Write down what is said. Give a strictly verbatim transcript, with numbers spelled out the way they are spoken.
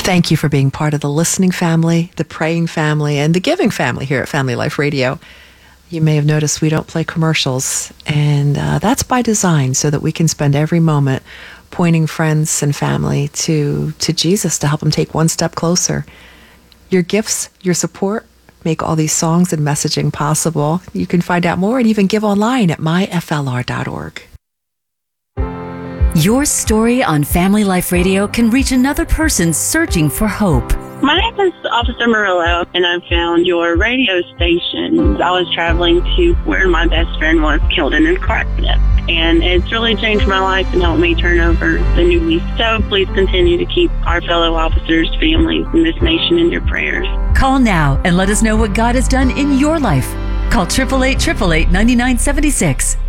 Thank you for being part of the listening family, the praying family, and the giving family here at Family Life Radio. You may have noticed we don't play commercials, and uh, that's by design so that we can spend every moment pointing friends and family to, to Jesus to help them take one step closer. Your gifts, your support, make all these songs and messaging possible. You can find out more and even give online at my f l r dot org. Your story on Family Life Radio can reach another person searching for hope. My name is Officer Murillo, and I found your radio station. I was traveling to where my best friend was killed in a car accident, and it's really changed my life and helped me turn over the new leaf. So please continue to keep our fellow officers, families, and this nation in your prayers. Call now and let us know what God has done in your life. Call eight eight eight, eight eight eight, nine nine seven six.